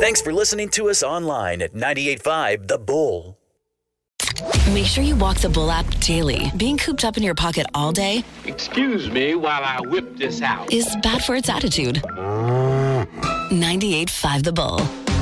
Thanks for listening to us online at 98.5 The Bull. Make sure you walk the Bull app daily. Being cooped up in your pocket all day Excuse me while I whip this out. is bad for its attitude. 98.5 The Bull.